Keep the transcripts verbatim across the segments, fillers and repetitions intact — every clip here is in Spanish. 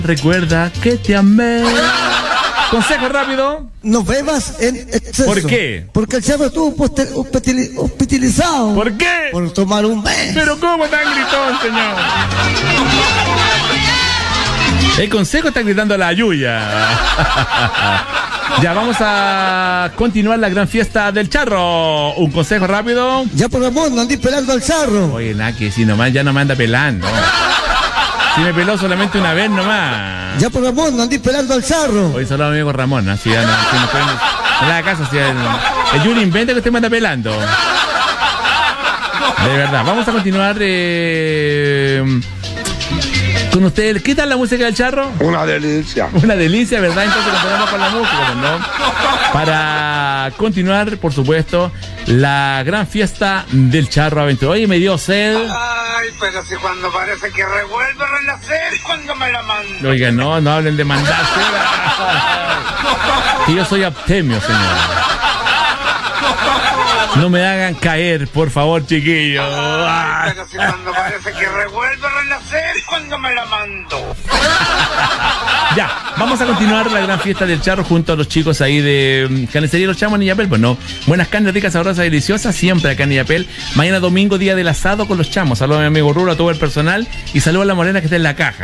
recuerda que te amé. Consejo rápido. No bebas en exceso. ¿Por qué? Porque el charro estuvo poster- hospitali- hospitalizado. ¿Por qué? Por tomar un mes. Pero ¿cómo tan gritón, señor? El consejo está gritando la Yuya. Ya, vamos a continuar la gran fiesta del charro. Un consejo rápido. Ya por amor, no andís pelando al charro. Oye, Naki, si nomás ya no me anda pelando. Si me peló solamente una vez nomás. Ya por amor, no andís pelando al charro. Hoy solo amigo Ramón, ¿no? Si ya no, si no pueden, no le haga caso, si el, el Yuri inventa que usted me anda pelando. De verdad, vamos a continuar eh, con ustedes. ¿Qué tal la música del charro? Una delicia. Una delicia, ¿verdad? Entonces continuamos con la música, ¿no? Para continuar, por supuesto, la gran fiesta del charro aventura. Oye, me dio sed. Ay, pero si cuando parece que revuelve a renacer, cuando me la mando. Oiga, no, no hablen de mandarse. Que yo soy abstemio, señor. No me hagan caer, por favor, chiquillos. Ay, pero si cuando parece que revuelve a renacer, cuando me la mando. Ya, vamos a continuar la gran fiesta del charro junto a los chicos ahí de Carnicería Los Chamos en Illapel. Pues no, buenas carnes ricas, sabrosas, deliciosas, siempre acá en Illapel. Mañana domingo, día del asado con los chamos. Saludos a mi amigo Rulo, a todo el personal y saludos a la morena que está en la caja.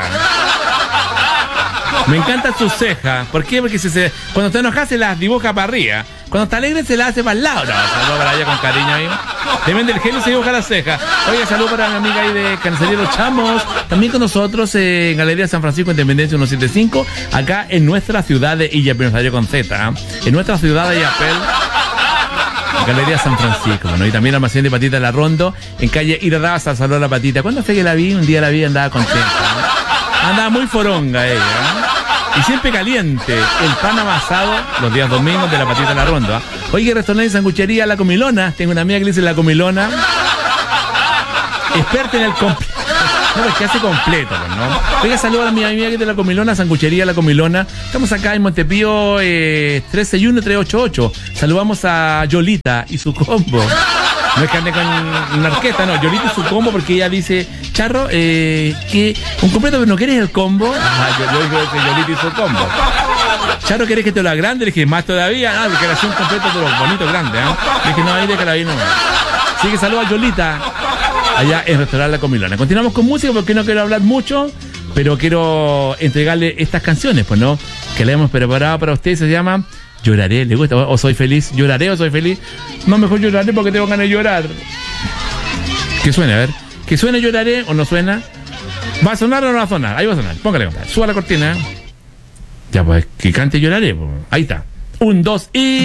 Me encanta su ceja. ¿Por qué? Porque si se, cuando está enojada se las dibuja para arriba. Cuando está alegre se las hace para el lado. No, saludos para ella con cariño ahí. También del genio se dibuja la ceja. Oye, saludos para mi amiga ahí de Carnicería Los Chamos. También con nosotros eh, en Galería San Francisco Independencia ciento setenta y cinco. Acá en nuestra ciudad de Illapel. Salió con Z. ¿eh? En nuestra ciudad de Illapel. Galería San Francisco, bueno, y también almacén de Patita La Rondo, en calle Iradaza, saludos a la Patita. ¿Cuándo fue que la vi? Un día la vi y andaba contenta. ¿eh? Andaba muy foronga ella, ¿eh? Y siempre caliente, el pan amasado los días domingos de la Patita La Rondo. ¿eh? Oye, restaurante y sanguchería La Comilona, tengo una amiga que le dice La Comilona. Experta en el completo. No, es que hace completo, ¿no? Oiga, saludos a mi amiga que es de La Comilona, sanguchería La Comilona. Estamos acá en Montepío eh, tres seis uno tres ocho ocho. Saludamos a Yolita y su combo. No es que ande con una orquesta, no, Yolita y su combo, porque ella dice, Charro, eh, que un completo, pero no quieres el combo. Ah, yo, yo digo que Yolita y su combo. Charro, ¿querés que te lo agrande? Le dije, más todavía, ah, porque era así un completo de los bonitos grandes, ¿eh? Le dije, no, ahí déjala ahí nomás. Así que saludos a Yolita, allá en Restaurante La Comilona. Continuamos con música porque no quiero hablar mucho, pero quiero entregarle estas canciones, pues, ¿no? Que le hemos preparado para ustedes, se llama Lloraré, ¿le gusta? ¿O soy feliz? ¿Lloraré o soy feliz? No, mejor lloraré porque tengo ganas de llorar. Que suene, a ver. Que suene Lloraré o no suena. ¿Va a sonar o no va a sonar? Ahí va a sonar. Póngale, compadre. Suba la cortina. Ya, pues, que cante Lloraré. Pues. Ahí está. Un, dos y...